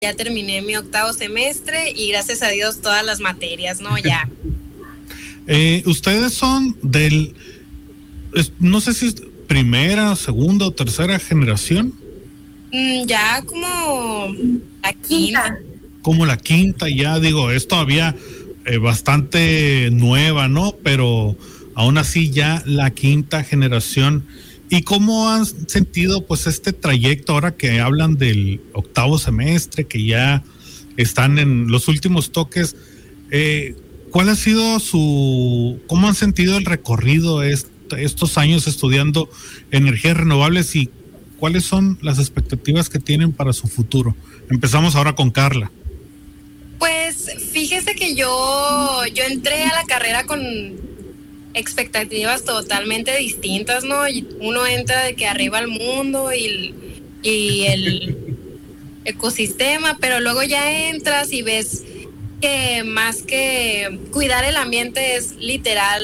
ya terminé mi 8º semestre y gracias a Dios todas las materias, ¿no? Ya. Ustedes son no sé si es primera, segunda o tercera generación. Ya como la quinta. Como la quinta, ya digo, es todavía bastante nueva, ¿no? Pero aún así ya la quinta generación. ¿Y cómo han sentido pues este trayecto ahora que hablan del 8º semestre, que ya están en los últimos toques? ¿Cuál ha sido cómo han sentido el recorrido estos años estudiando energías renovables y cuáles son las expectativas que tienen para su futuro? Empezamos ahora con Carla. Pues fíjese que yo entré a la carrera con expectativas totalmente distintas, ¿no? Uno entra de que arriba el mundo y el ecosistema, pero luego ya entras y ves que más que cuidar el ambiente es literal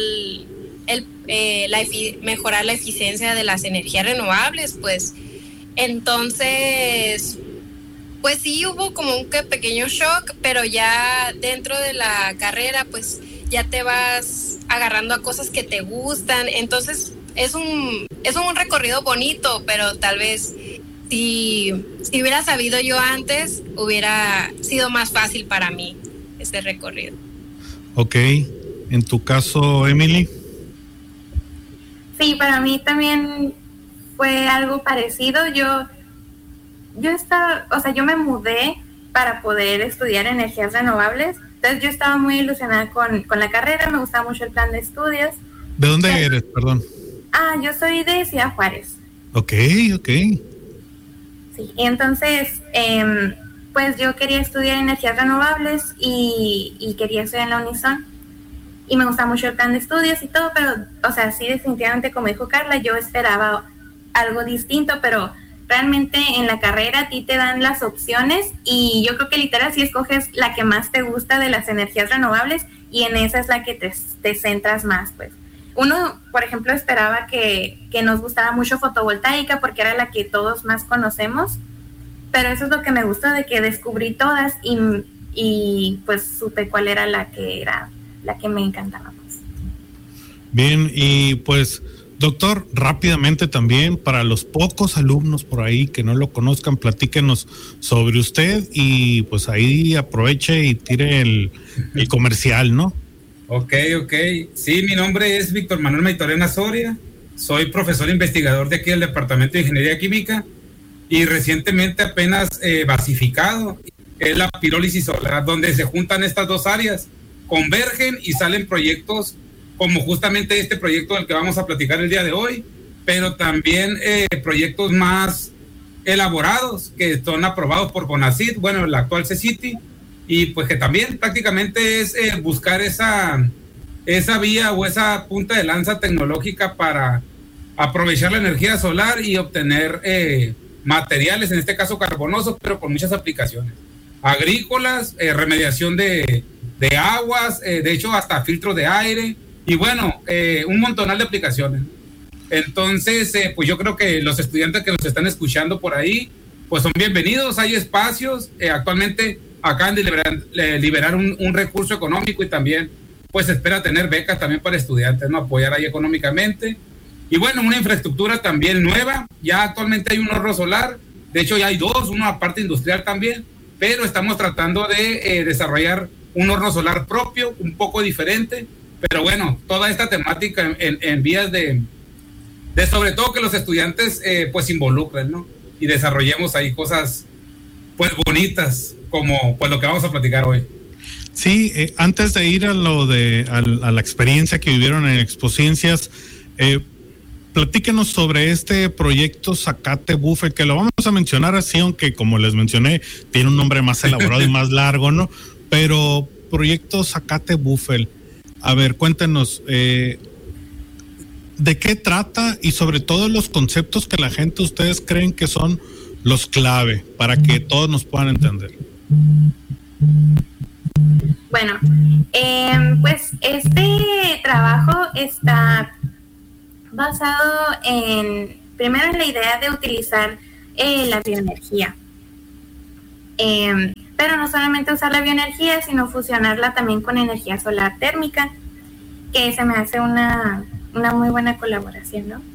mejorar la eficiencia de las energías renovables, pues. Entonces, pues sí hubo como un pequeño shock, pero ya dentro de la carrera, pues ya te vas agarrando a cosas que te gustan. Entonces es un recorrido bonito, pero tal vez si hubiera sabido yo antes, hubiera sido más fácil para mí este recorrido. Ok, en tu caso, Emily. Sí, para mí también fue algo parecido. Yo me mudé para poder estudiar energías renovables. Entonces yo estaba muy ilusionada con la carrera, me gustaba mucho el plan de estudios. ¿De dónde eres, perdón? Yo soy de Ciudad Juárez. Ok. Sí, y entonces, pues yo quería estudiar energías renovables y quería estudiar en la Unison. Y me gustaba mucho el plan de estudios y todo, pero, o sea, sí, definitivamente, como dijo Carla, yo esperaba algo distinto, pero realmente en la carrera a ti te dan las opciones y yo creo que literal si escoges la que más te gusta de las energías renovables y en esa es la que te centras más, pues. Uno, por ejemplo, esperaba que nos gustara mucho fotovoltaica porque era la que todos más conocemos, pero eso es lo que me gustó, de que descubrí todas y pues supe cuál era la que me encantaba más. Bien, y pues doctor, rápidamente también, para los pocos alumnos por ahí que no lo conozcan, platíquenos sobre usted y pues ahí aproveche y tire el comercial, ¿no? Ok. Sí, mi nombre es Víctor Manuel Maitorena Soria, soy profesor investigador de aquí del Departamento de Ingeniería Química y recientemente apenas basificado es la pirólisis solar, donde se juntan estas dos áreas, convergen y salen proyectos como justamente este proyecto del que vamos a platicar el día de hoy, pero también proyectos más elaborados que son aprobados por CONACYT, bueno, el actual CECITI, y pues que también prácticamente es buscar esa vía o esa punta de lanza tecnológica para aprovechar la energía solar y obtener materiales, en este caso carbonosos, pero con muchas aplicaciones agrícolas, remediación de aguas, de hecho hasta filtros de aire, y bueno, un montonal de aplicaciones. Entonces, pues yo creo que los estudiantes que nos están escuchando por ahí, pues son bienvenidos, hay espacios, actualmente acaban de liberar un recurso económico y también, pues espera tener becas también para estudiantes, ¿no? Apoyar ahí económicamente. Y bueno, una infraestructura también nueva, ya actualmente hay un horno solar, de hecho ya hay dos, uno aparte industrial también, pero estamos tratando de desarrollar un horno solar propio, un poco diferente, pero bueno, toda esta temática en vías de sobre todo que los estudiantes pues se involucren, ¿no? Y desarrollemos ahí cosas pues bonitas, como pues lo que vamos a platicar hoy. Sí, antes de ir a la experiencia que vivieron en Expociencias, platíquenos sobre este proyecto Zacate Bufel, que lo vamos a mencionar así, aunque como les mencioné, tiene un nombre más elaborado y más largo, ¿no? Pero proyecto Zacate Bufel, a ver, cuéntenos, ¿de qué trata? Y sobre todo los conceptos que la gente, ustedes creen que son los clave para que todos nos puedan entender. Bueno, pues este trabajo está basado primero en la idea de utilizar la bioenergía. Pero no solamente usar la bioenergía, sino fusionarla también con energía solar térmica, que se me hace una muy buena colaboración, ¿no?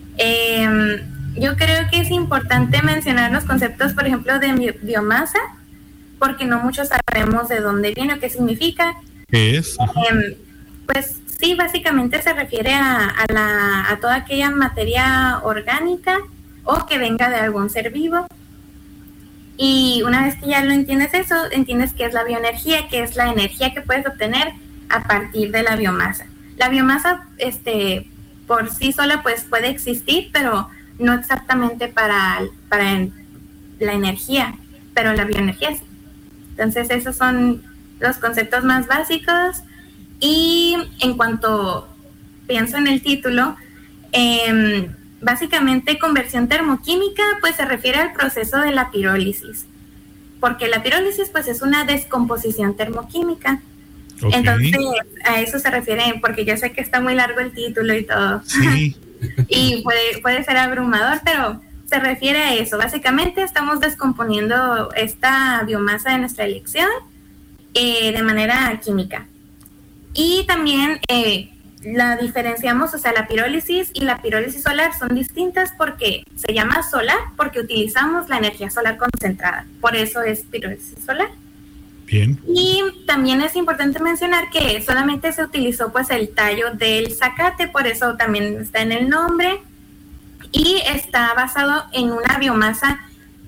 Yo creo que es importante mencionar los conceptos, por ejemplo, de biomasa, porque no muchos sabemos de dónde viene o qué significa. ¿Qué es? Pues sí, básicamente se refiere a toda aquella materia orgánica o que venga de algún ser vivo. Y una vez que ya lo entiendes eso, entiendes qué es la bioenergía, que es la energía que puedes obtener a partir de la biomasa. La biomasa, por sí sola, pues puede existir, pero no exactamente para la energía, pero la bioenergía sí. Entonces esos son los conceptos más básicos. Y en cuanto pienso en el título, básicamente conversión termoquímica pues se refiere al proceso de la pirólisis, porque la pirólisis pues es una descomposición termoquímica. Okay. Entonces a eso se refiere, porque yo sé que está muy largo el título y todo. Sí. Y puede ser abrumador, pero se refiere a eso. Básicamente estamos descomponiendo esta biomasa de nuestra elección de manera química. Y también la diferenciamos, o sea, la pirólisis y la pirólisis solar son distintas porque se llama solar porque utilizamos la energía solar concentrada. Por eso es pirólisis solar. Bien. Y también es importante mencionar que solamente se utilizó pues el tallo del zacate, por eso también está en el nombre. Y está basado en una biomasa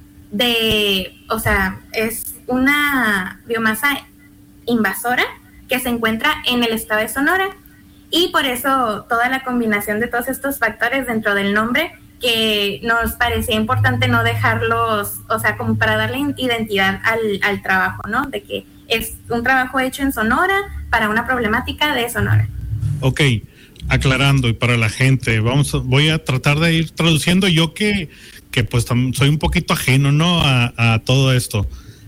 es una biomasa invasora que se encuentra en el estado de Sonora, y por eso toda la combinación de todos estos factores dentro del nombre, que nos parecía importante no dejarlos, o sea, como para darle identidad al trabajo, ¿no? De que es un trabajo hecho en Sonora para una problemática de Sonora. Ok, aclarando, y para la gente, voy a tratar de ir traduciendo, yo que pues soy un poquito ajeno, ¿no? a todo esto.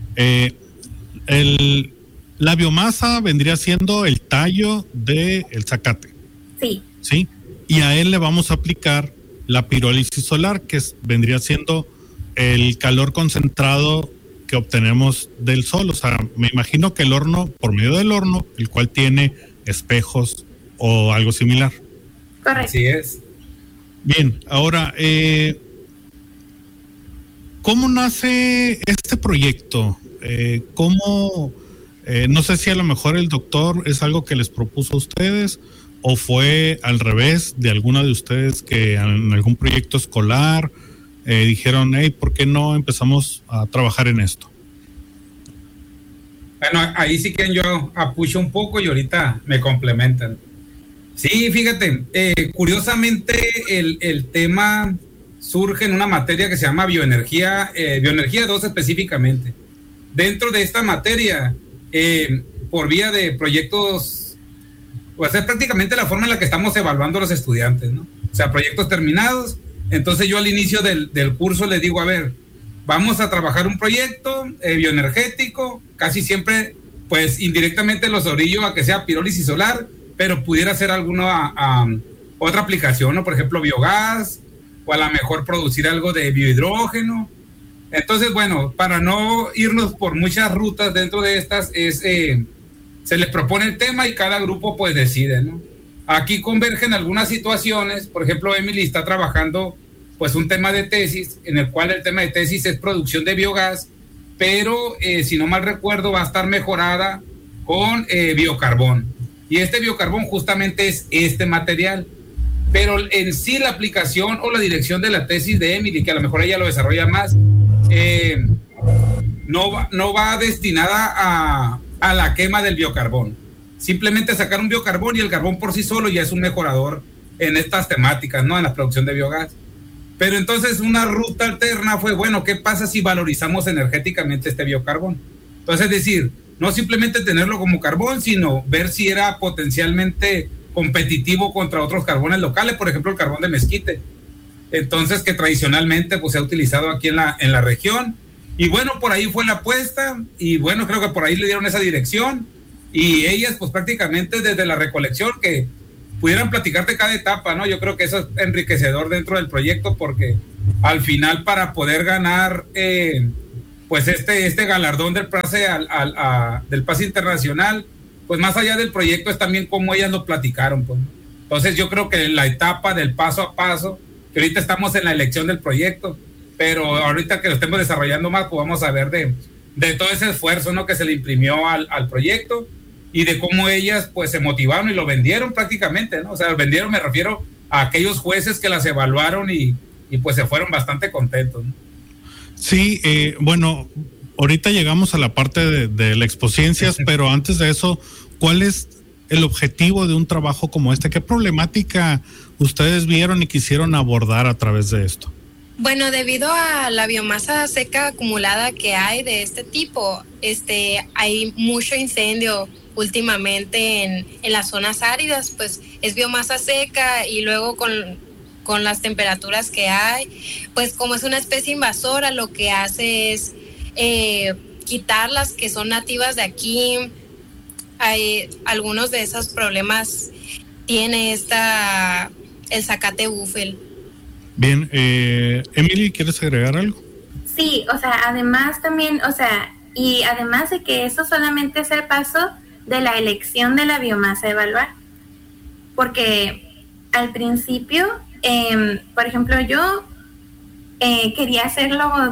La biomasa vendría siendo el tallo del zacate. Sí. ¿Sí? Y a él le vamos a aplicar la pirólisis solar, que vendría siendo el calor concentrado que obtenemos del sol. O sea, me imagino que el horno, por medio del horno, el cual tiene espejos o algo similar. Correcto. Así es. Bien, ahora, ¿cómo nace este proyecto? No sé si a lo mejor el doctor es algo que les propuso a ustedes o fue al revés de alguna de ustedes que en algún proyecto escolar dijeron, hey, ¿por qué no empezamos a trabajar en esto? Bueno, ahí sí que yo apucho un poco y ahorita me complementan. Sí, fíjate, curiosamente el tema surge en una materia que se llama bioenergía 2 específicamente. Dentro de esta materia, por vía de proyectos, pues es prácticamente la forma en la que estamos evaluando a los estudiantes, ¿no? O sea, proyectos terminados. Entonces yo al inicio del curso les digo, a ver, vamos a trabajar un proyecto bioenergético, casi siempre, pues indirectamente los orillo a que sea pirólisis solar, pero pudiera ser alguna otra aplicación, ¿no? Por ejemplo, biogás, o a lo mejor producir algo de biohidrógeno. Entonces, bueno, para no irnos por muchas rutas dentro de estas, se les propone el tema y cada grupo pues decide, ¿no? Aquí convergen algunas situaciones. Por ejemplo, Emily está trabajando pues un tema de tesis, en el cual el tema de tesis es producción de biogás, pero si no mal recuerdo va a estar mejorada con biocarbón. Y este biocarbón justamente es este material. Pero en sí la aplicación o la dirección de la tesis de Emily, que a lo mejor ella lo desarrolla más, no va destinada a la quema del biocarbón. Simplemente sacar un biocarbón, y el carbón por sí solo ya es un mejorador en estas temáticas, ¿no? En la producción de biogás. Pero entonces una ruta alterna fue, bueno, ¿qué pasa si valorizamos energéticamente este biocarbón? Entonces, es decir, no simplemente tenerlo como carbón, sino ver si era potencialmente competitivo contra otros carbones locales, por ejemplo el carbón de mezquite, entonces que tradicionalmente pues se ha utilizado aquí en la región. Y bueno, por ahí fue la apuesta, y bueno, creo que por ahí le dieron esa dirección, y ellas pues prácticamente desde la recolección que pudieran platicarte cada etapa, ¿no? Yo creo que eso es enriquecedor dentro del proyecto, porque al final para poder ganar pues este galardón del PASE del PASE Internacional, pues más allá del proyecto es también cómo ellas lo platicaron, pues. Entonces yo creo que la etapa del paso a paso, que ahorita estamos en la elección del proyecto, pero ahorita que lo estemos desarrollando más, pues vamos a ver de todo ese esfuerzo, ¿no?, que se le imprimió al proyecto, y de cómo ellas pues se motivaron y lo vendieron prácticamente, ¿no? O sea, vendieron, me refiero a aquellos jueces que las evaluaron y pues se fueron bastante contentos, ¿no? Sí, bueno, ahorita llegamos a la parte de la Expociencias, pero antes de eso, ¿cuál es el objetivo de un trabajo como este? ¿Qué problemática ustedes vieron y quisieron abordar a través de esto? Bueno, debido a la biomasa seca acumulada que hay de este tipo, hay mucho incendio últimamente en las zonas áridas, pues es biomasa seca, y luego con las temperaturas que hay, pues como es una especie invasora, lo que hace es quitar las que son nativas de aquí. Hay algunos de esos problemas tiene el zacate búfel. Bien, Emily, ¿quieres agregar algo? Sí, o sea, además también, o sea, y además de que eso solamente es el paso de la elección de la biomasa a evaluar, porque al principio, por ejemplo, yo quería hacerlo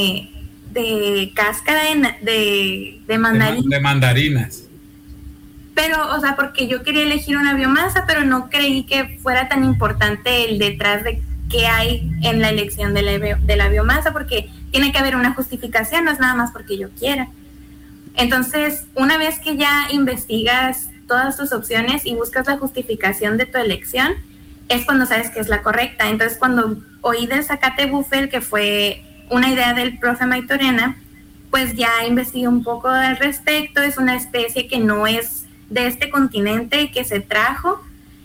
de cáscara de mandarina. De mandarinas. Pero, o sea, porque yo quería elegir una biomasa, pero no creí que fuera tan importante el detrás de qué hay en la elección de la biomasa, porque tiene que haber una justificación, no es nada más porque yo quiera. Entonces, una vez que ya investigas todas tus opciones y buscas la justificación de tu elección, es cuando sabes que es la correcta. Entonces, cuando oí del zacate búfel, que fue una idea del profe Maitorena, pues ya investigué un poco al respecto. Es una especie que no es de este continente, que se trajo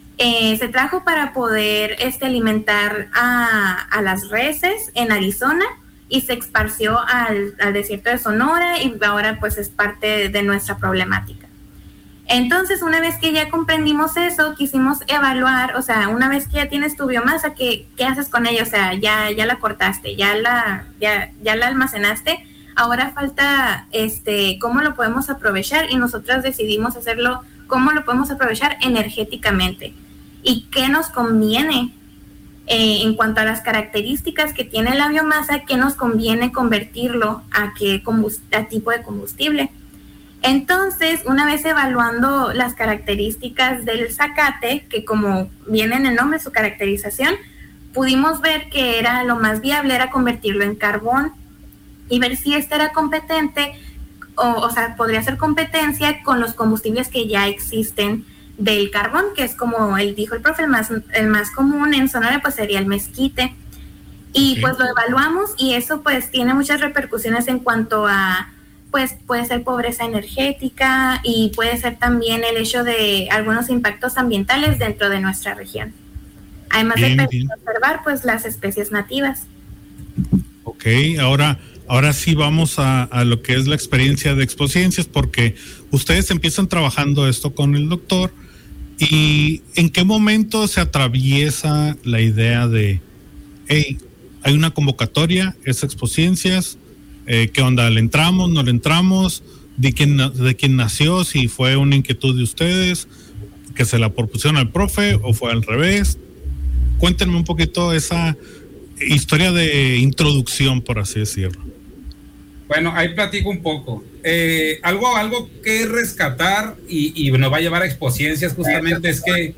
para poder alimentar a las reses en Arizona, y se esparció al desierto de Sonora, y ahora pues es parte de nuestra problemática. Entonces, una vez que ya comprendimos eso, quisimos evaluar, o sea, una vez que ya tienes tu biomasa, ¿qué haces con ella? O sea, ya la cortaste, ya la almacenaste, ahora falta cómo lo podemos aprovechar, y nosotros decidimos hacerlo, cómo lo podemos aprovechar energéticamente y qué nos conviene en cuanto a las características que tiene la biomasa, qué nos conviene convertirlo a tipo de combustible. Entonces, una vez evaluando las características del zacate, que como viene en el nombre, su caracterización, pudimos ver que era lo más viable, era convertirlo en carbón y ver si era competente, o sea, podría ser competencia con los combustibles que ya existen del carbón, que es como dijo el profe, el más común en Sonora, pues sería el mezquite. Y okay, pues lo evaluamos, y eso pues tiene muchas repercusiones en cuanto a, pues puede ser pobreza energética, y puede ser también el hecho de algunos impactos ambientales dentro de nuestra región. Además de conservar pues las especies nativas. Ok, ahora sí vamos a lo que es la experiencia de Expociencias, porque ustedes empiezan trabajando esto con el doctor, y ¿en qué momento se atraviesa la idea de, hey, hay una convocatoria, es Expociencias, qué onda, le entramos, no le entramos, de quién nació, si fue una inquietud de ustedes, que se la propusieron al profe o fue al revés? Cuéntenme un poquito esa historia de introducción, por así decirlo. Bueno, ahí platico un poco. Algo que rescatar y nos va a llevar a Expociencias justamente es que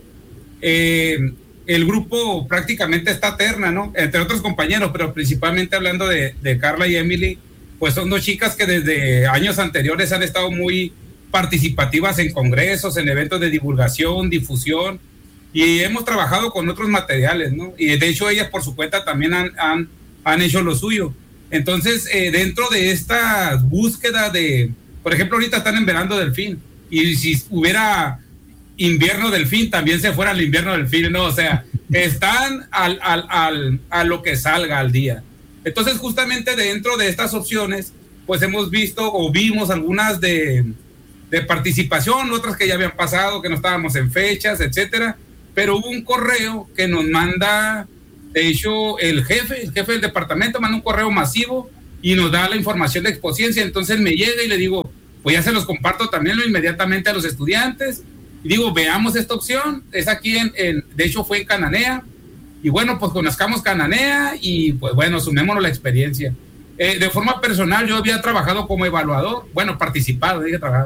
el grupo prácticamente está terna, ¿no? Entre otros compañeros, pero principalmente hablando de Carla y Emily, pues son dos chicas que desde años anteriores han estado muy participativas en congresos, en eventos de divulgación, difusión, y hemos trabajado con otros materiales, ¿no? Y de hecho ellas por su cuenta también han hecho lo suyo. Entonces, dentro de esta búsqueda por ejemplo, ahorita están en verano delfín, y si hubiera invierno delfín, también se fuera al invierno delfín, ¿no? O sea, están a lo que salga al día. Entonces, justamente dentro de estas opciones, pues hemos visto o vimos algunas de participación, otras que ya habían pasado, que no estábamos en fechas, etcétera, pero hubo un correo que nos manda, de hecho, el jefe del departamento manda un correo masivo, y nos da la información de Expociencia. Entonces me llega y le digo, pues ya se los comparto también inmediatamente a los estudiantes. Y digo, veamos esta opción, es aquí de hecho fue en Cananea. Y bueno, pues conozcamos Cananea y pues bueno, sumémonos la experiencia. De forma personal, yo había trabajado como evaluador, bueno, participado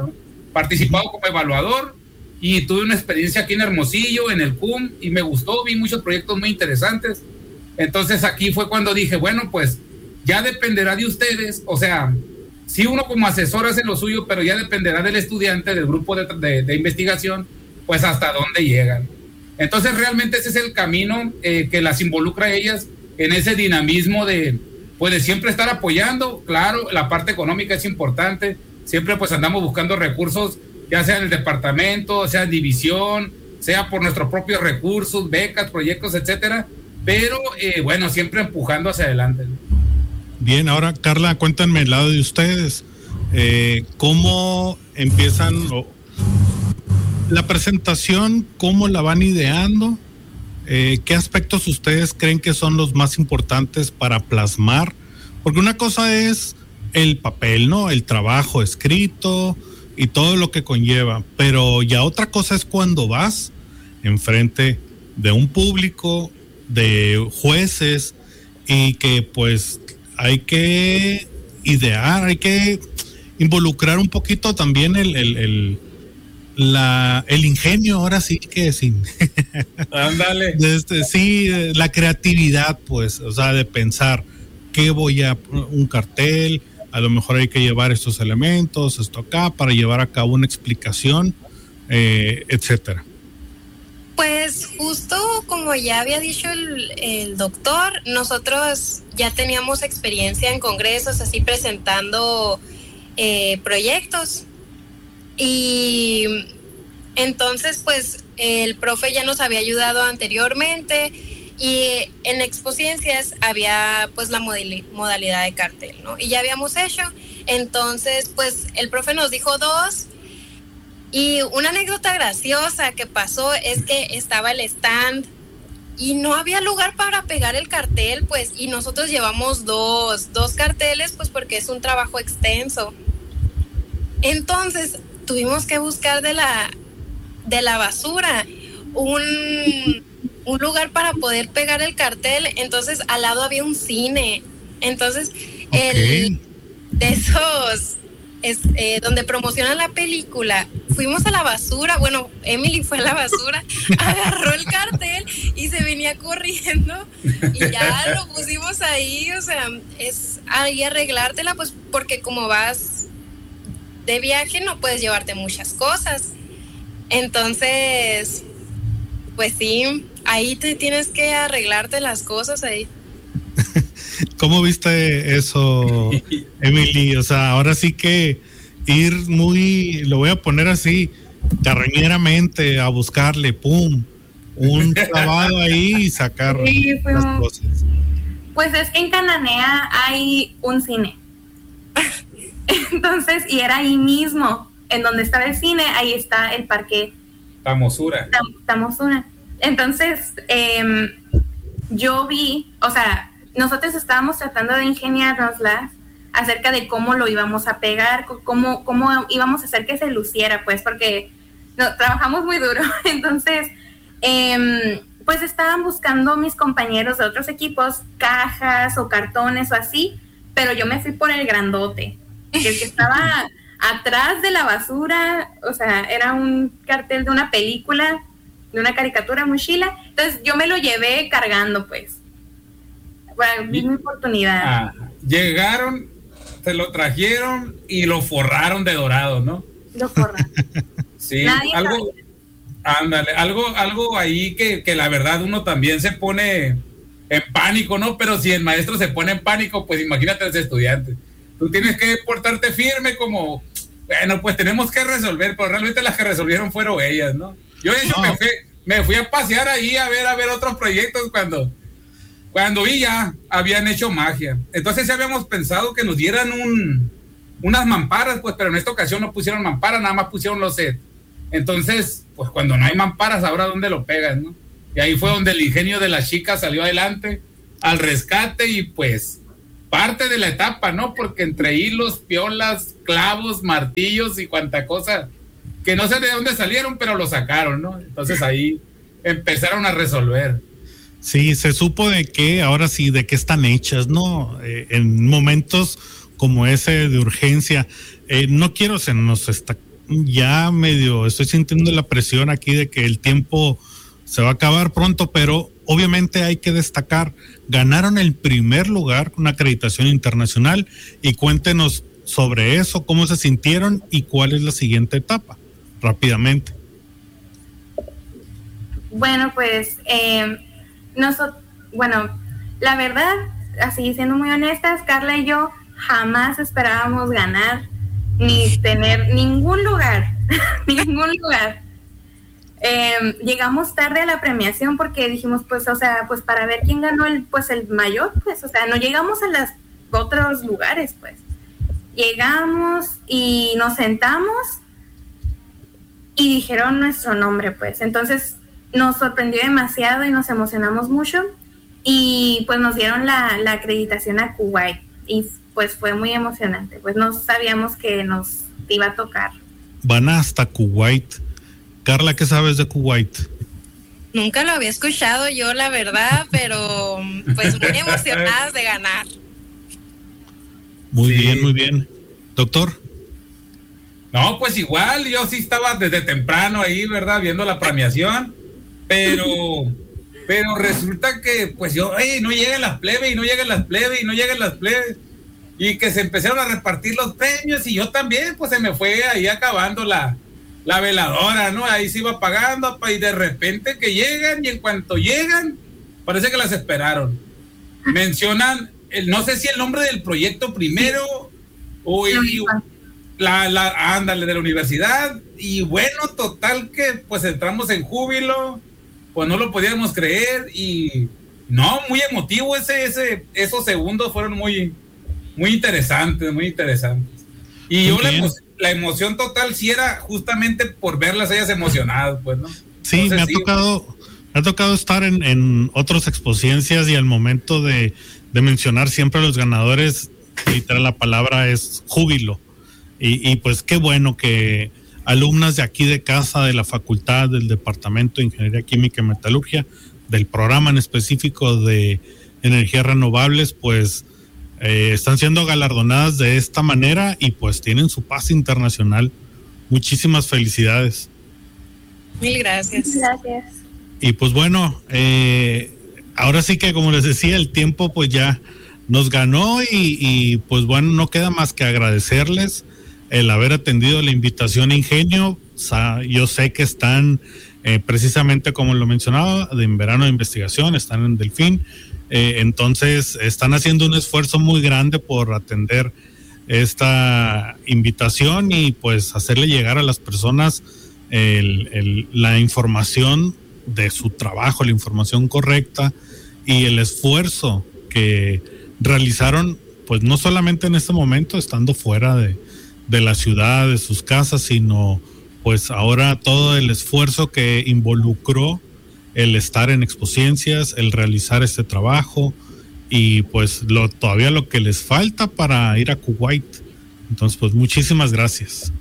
como evaluador y tuve una experiencia aquí en Hermosillo, en el CUM, y me gustó, vi muchos proyectos muy interesantes. Entonces aquí fue cuando dije, bueno, pues ya dependerá de ustedes, o sea, sí uno como asesor hace lo suyo, pero ya dependerá del estudiante, del grupo de investigación, pues hasta dónde llegan. Entonces realmente ese es el camino que las involucra a ellas en ese dinamismo de siempre estar apoyando. Claro, la parte económica es importante, siempre pues andamos buscando recursos, ya sea en el departamento, sea en división, sea por nuestros propios recursos, becas, proyectos, etcétera, pero bueno, siempre empujando hacia adelante. Bien, ahora Carla, cuéntenme el lado de ustedes, ¿cómo empiezan la presentación? ¿Cómo la van ideando? ¿Qué aspectos ustedes creen que son los más importantes para plasmar? Porque una cosa es el papel, ¿no? El trabajo escrito y todo lo que conlleva, pero ya otra cosa es cuando vas enfrente de un público, de jueces, y que pues hay que idear, hay que involucrar un poquito también el ingenio, ahora sí que sin ándale. Sí, la creatividad, pues, o sea, de pensar qué voy a un cartel, a lo mejor hay que llevar estos elementos, esto acá, para llevar a cabo una explicación, etcétera. Pues justo como ya había dicho el doctor, nosotros ya teníamos experiencia en congresos, así presentando proyectos. Y entonces pues el profe ya nos había ayudado anteriormente y en Expociencias había pues la modalidad de cartel, ¿no? Y ya habíamos hecho, entonces pues el profe nos dijo 2. Y una anécdota graciosa que pasó es que estaba el stand y no había lugar para pegar el cartel, pues, y nosotros llevamos dos carteles, pues, porque es un trabajo extenso. Entonces, tuvimos que buscar de la basura un lugar para poder pegar el cartel. Entonces, al lado había un cine. Entonces, de esos... donde promocionan la película, fuimos a la basura, bueno, Emily fue a la basura, agarró el cartel y se venía corriendo y ya lo pusimos ahí, o sea, es ahí arreglártela, pues porque como vas de viaje no puedes llevarte muchas cosas, entonces, pues sí, ahí te tienes que arreglarte las cosas ahí. ¿Cómo viste eso, Emily? O sea, ahora sí que ir muy, lo voy a poner así, carroñeramente a buscarle, pum, un clavado ahí y sacar las cosas. Pues es que en Cananea hay un cine. Entonces, y era ahí mismo, en donde estaba el cine, ahí está el parque Tamosura. Entonces, yo vi, o sea, nosotros estábamos tratando de ingeniárnoslas acerca de cómo lo íbamos a pegar, cómo íbamos a hacer que se luciera, pues, porque trabajamos muy duro. Entonces, pues estaban buscando mis compañeros de otros equipos cajas o cartones o así, pero yo me fui por el grandote, el que estaba atrás de la basura, o sea, era un cartel de una película, de una caricatura muy chila. Entonces, yo me lo llevé cargando, pues. Bueno, vi mi oportunidad. Llegaron, se lo trajeron y lo forraron de dorado, ¿no? Lo forraron. Sí, algo ahí que la verdad uno también se pone en pánico, ¿no? Pero si el maestro se pone en pánico, pues imagínate los estudiantes. Tú tienes que portarte firme como, bueno, pues tenemos que resolver, pero realmente las que resolvieron fueron ellas, ¿no? Yo de hecho me fui a pasear ahí a ver otros proyectos cuando vi ya habían hecho magia. Entonces ya habíamos pensado que nos dieran unas mamparas, pues, pero en esta ocasión no pusieron mamparas, nada más pusieron los sets. Entonces, pues cuando no hay mamparas, ahora dónde lo pegan, ¿no? Y ahí fue donde el ingenio de las chicas salió adelante al rescate y pues parte de la etapa, ¿no? Porque entre hilos, piolas, clavos, martillos y cuanta cosa, que no sé de dónde salieron, pero lo sacaron, ¿no? Entonces ahí empezaron a resolver. Sí, se supo de que, ahora sí, de qué están hechas, ¿no? En momentos como ese de urgencia. No quiero, se nos está ya medio, estoy sintiendo la presión aquí de que el tiempo se va a acabar pronto, pero obviamente hay que destacar, ganaron el primer lugar con acreditación internacional, y cuéntenos sobre eso, cómo se sintieron y cuál es la siguiente etapa, rápidamente. Bueno, pues la verdad, así siendo muy honestas, Carla y yo jamás esperábamos ganar ni tener ningún lugar, ningún lugar. Llegamos tarde a la premiación porque dijimos, pues para ver quién ganó el mayor, no llegamos a los otros lugares, pues. Llegamos y nos sentamos y dijeron nuestro nombre, pues. Entonces nos sorprendió demasiado y nos emocionamos mucho, y pues nos dieron la acreditación a Kuwait, y pues fue muy emocionante, pues no sabíamos que nos iba a tocar. Van hasta Kuwait. Carla, ¿qué sabes de Kuwait? Nunca lo había escuchado yo, la verdad, pero pues muy emocionadas de ganar. Muy bien, muy bien. Doctor. No, pues igual, yo sí estaba desde temprano ahí, ¿verdad? Viendo la premiación, pero resulta que, pues yo, no llegan las plebes, y que se empezaron a repartir los premios, y yo también, pues se me fue ahí acabando la veladora, ¿no? Ahí se iba apagando, y de repente que llegan, y en cuanto llegan, parece que las esperaron. Mencionan, no sé si el nombre del proyecto primero, o ándale, de la universidad, y bueno, total que pues entramos en júbilo, pues no lo podíamos creer, y no, muy emotivo esos segundos fueron muy, muy interesantes, y yo la emoción total sí era justamente por verlas ellas emocionadas, pues, ¿no? Sí, entonces, me ha tocado estar en otras exposiencias, y al momento de mencionar siempre a los ganadores, literal la palabra es júbilo, y pues qué bueno que alumnas de aquí de casa, de la facultad, del Departamento de Ingeniería Química y Metalurgia, del programa en específico de energías renovables, pues están siendo galardonadas de esta manera, y pues tienen su pase internacional. Muchísimas felicidades. Mil gracias. Gracias. Y pues bueno, ahora sí que, como les decía, el tiempo pues ya nos ganó, y pues bueno, no queda más que agradecerles el haber atendido la invitación a Ingenio. Yo sé que están precisamente como lo mencionaba, en verano de investigación, están en Delfín, entonces están haciendo un esfuerzo muy grande por atender esta invitación, y pues hacerle llegar a las personas la información de su trabajo, la información correcta, y el esfuerzo que realizaron, pues no solamente en este momento estando fuera de la ciudad, de sus casas, sino pues ahora todo el esfuerzo que involucró el estar en Expociencias, el realizar este trabajo, y pues todavía lo que les falta para ir a Kuwait. Entonces, pues muchísimas gracias.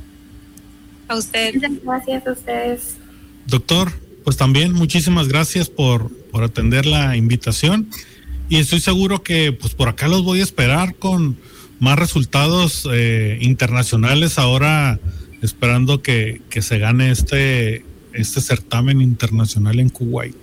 A usted. Gracias a ustedes. Doctor, pues también muchísimas gracias por atender la invitación, y estoy seguro que pues por acá los voy a esperar con más resultados internacionales, ahora esperando que se gane este certamen internacional en Kuwait.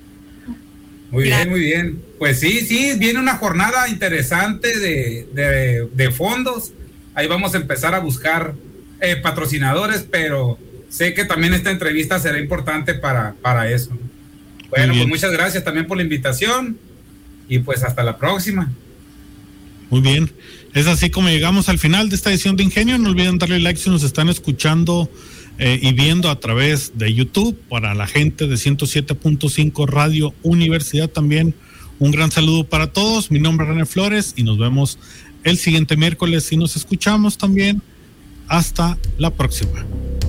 Muy bien, muy bien. Pues sí, viene una jornada interesante de fondos. Ahí vamos a empezar a buscar patrocinadores, pero sé que también esta entrevista será importante para eso. Bueno, pues muchas gracias también por la invitación, y pues hasta la próxima. Muy bien. Es así como llegamos al final de esta edición de Ingenio. No olviden darle like si nos están escuchando y viendo a través de YouTube. Para la gente de 107.5 Radio Universidad también un gran saludo para todos. Mi nombre es René Flores, y nos vemos el siguiente miércoles, y nos escuchamos también. Hasta la próxima.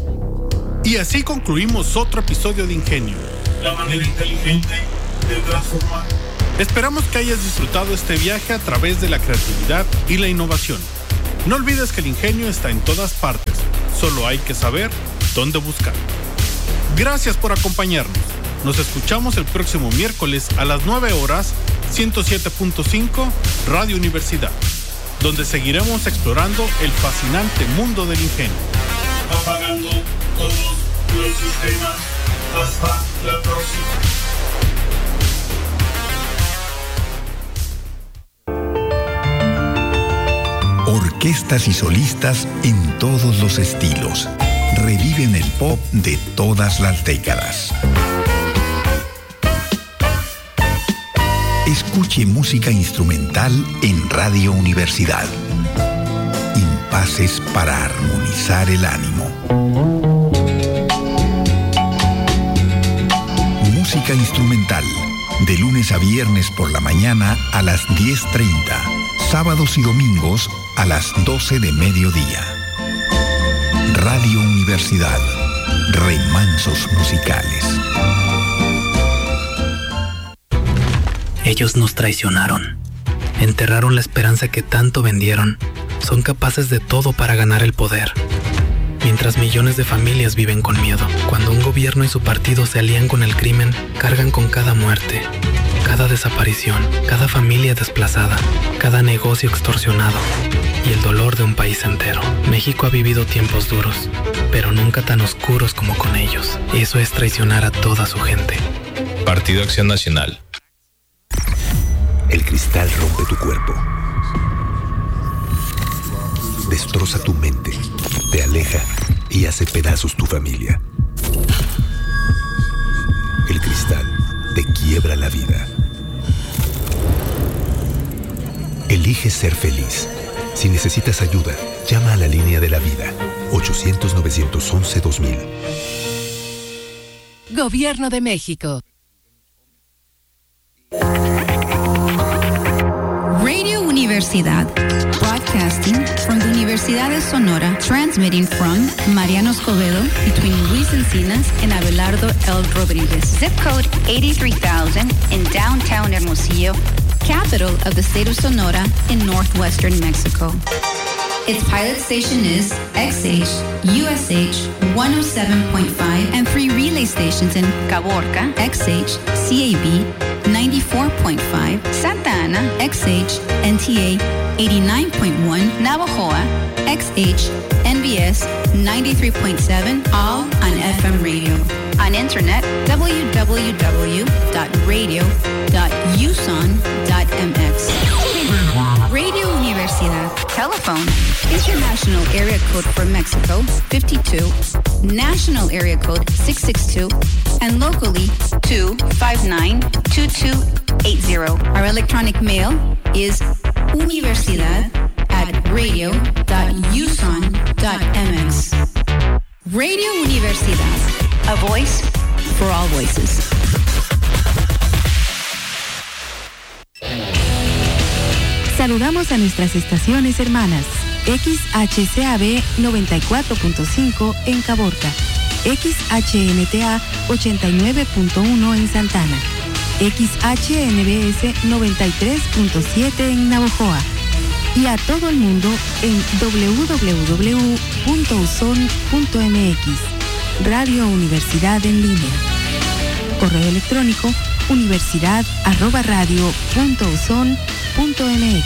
Y así concluimos otro episodio de Ingenio. La manera inteligente de transformar Esperamos que hayas disfrutado este viaje a través de la creatividad y la innovación. No olvides que el ingenio está en todas partes, solo hay que saber dónde buscar. Gracias por acompañarnos. Nos escuchamos el próximo miércoles a las 9 horas, 107.5 Radio Universidad, donde seguiremos explorando el fascinante mundo del ingenio. Apagando todos los sistemas. Hasta la próxima. Orquestas y solistas en todos los estilos. Reviven el pop de todas las décadas. Escuche música instrumental en Radio Universidad. Impases para armonizar el ánimo. Música instrumental, de lunes a viernes por la mañana a las 10:30, sábados y domingos a las 12 de mediodía. Radio Universidad, remansos musicales. Ellos nos traicionaron, enterraron la esperanza que tanto vendieron, son capaces de todo para ganar el poder. Mientras millones de familias viven con miedo, cuando un gobierno y su partido se alían con el crimen, cargan con cada muerte, cada desaparición, cada familia desplazada, cada negocio extorsionado y el dolor de un país entero. México ha vivido tiempos duros, pero nunca tan oscuros como con ellos. Eso es traicionar a toda su gente. Partido Acción Nacional. El cristal rompe tu cuerpo, destroza tu mente, te aleja y hace pedazos tu familia. El cristal te quiebra la vida. Elige ser feliz. Si necesitas ayuda, llama a la línea de la vida, 800-911-2000. Gobierno de México. Radio Universidad, broadcasting from the Universidad de Sonora, transmitting from Mariano Escobedo, between Luis Encinas and Abelardo L. Rodriguez. Zip code 83,000 in downtown Hermosillo, capital of the state of Sonora in northwestern Mexico. Its pilot station is XH, USH 107.5, and 3 relay stations in Caborca, XH, CAB 94.5, Santa Ana, XH, NTA 89.1, Navajoa, XH, NBS 93.7, all on FM radio. On internet, www.radio.uson.mx. Radio Universidad. Telephone. International area code for Mexico, 52. National area code, 662. And locally, 259-2280. Our electronic mail is universidad@radio.uson.mx. Radio Universidad. A voice for all voices. Saludamos a nuestras estaciones hermanas. XHCAB 94.5 en Caborca, XHNTA 89.1 en Santana, XHNBS 93.7 en Navojoa y a todo el mundo en www.uson.mx. Radio Universidad en línea. Correo electrónico universidad@radio.uson.mx.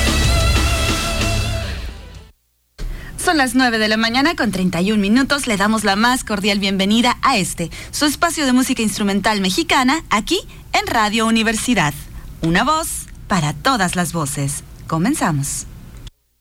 Son las 9 de la mañana con 31 minutos. Le damos la más cordial bienvenida a su espacio de música instrumental mexicana, aquí en Radio Universidad. Una voz para todas las voces. Comenzamos.